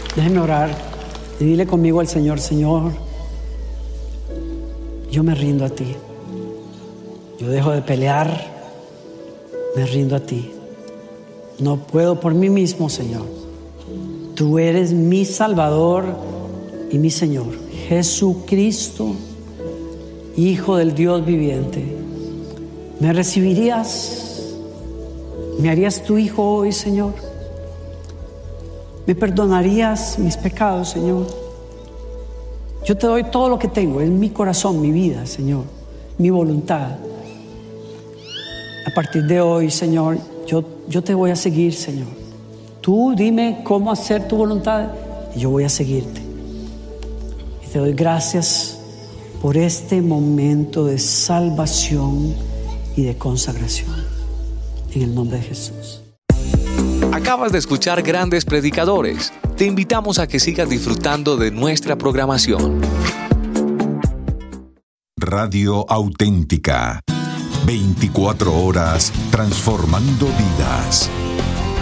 Déjeme orar y dile conmigo al Señor: Señor, yo me rindo a ti. Yo dejo de pelear, me rindo a ti. No puedo por mí mismo, Señor. Tú eres mi Salvador y mi Señor. Jesucristo, Hijo del Dios viviente. ¿Me recibirías? ¿Me harías tu hijo hoy, Señor? ¿Me perdonarías mis pecados, Señor? Yo te doy todo lo que tengo, es mi corazón, mi vida, Señor, mi voluntad. A partir de hoy, Señor, yo te voy a seguir, Señor. Tú dime cómo hacer tu voluntad y yo voy a seguirte. Y te doy gracias por este momento de salvación y de consagración. En el nombre de Jesús. Acabas de escuchar Grandes Predicadores. Te invitamos a que sigas disfrutando de nuestra programación. Radio Auténtica. 24 horas transformando vidas.